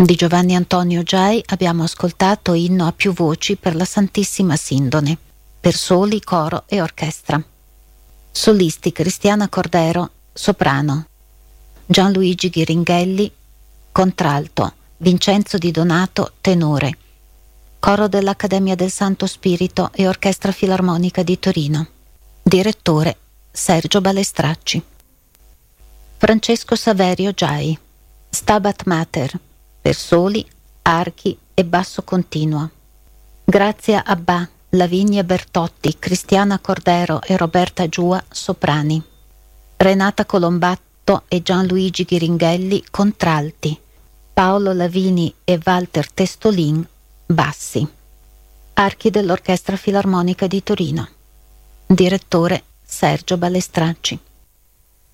Di Giovanni Antonio Giai abbiamo ascoltato Inno a più voci per la Santissima Sindone, per soli, coro e orchestra. Solisti Cristiana Cordero, soprano, Gianluigi Ghiringhelli, contralto, Vincenzo Di Donato, tenore, coro dell'Accademia del Santo Spirito e Orchestra Filarmonica di Torino. Direttore Sergio Balestracci. Francesco Saverio Giai, Stabat Mater, per soli, archi e basso continuo. Grazia Abbà, Lavinia Bertotti, Cristiana Cordero e Roberta Giua, soprani. Renata Colombatto e Gianluigi Ghiringhelli, contralti. Paolo Lavini e Walter Testolin, bassi. Archi dell'Orchestra Filarmonica di Torino. Direttore Sergio Balestracci.